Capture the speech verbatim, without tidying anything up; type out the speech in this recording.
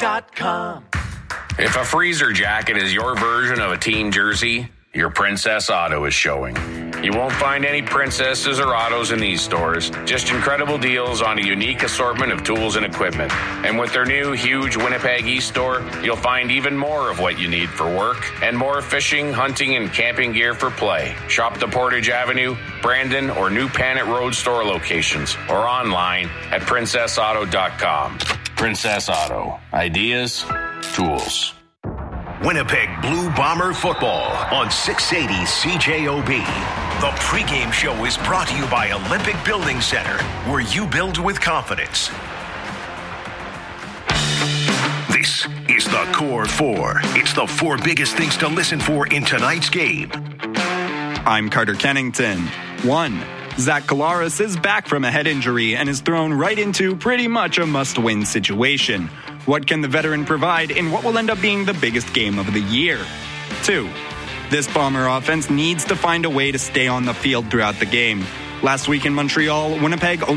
dot com. If a freezer jacket is your version of a teen jersey, your Princess Auto is showing. You won't find any princesses or autos in these stores, just incredible deals on a unique assortment of tools and equipment. And with their new huge Winnipeg East store, you'll find even more of what you need for work and more fishing, hunting, and camping gear for play. Shop the Portage Avenue, Brandon, or New Panet Road store locations or online at princess auto dot com. Princess Auto. Ideas, tools. Winnipeg Blue Bomber football on six eighty C J O B. The pregame show is brought to you by Olympic Building Center, where you build with confidence. This is the Core Four. It's the four biggest things to listen for in tonight's game. I'm Carter Kennington. One, Zach Collaros is back from a head injury and is thrown right into pretty much a must-win situation. What can the veteran provide in what will end up being the biggest game of the year? Two, this Bomber offense needs to find a way to stay on the field throughout the game. Last week in Montreal, Winnipeg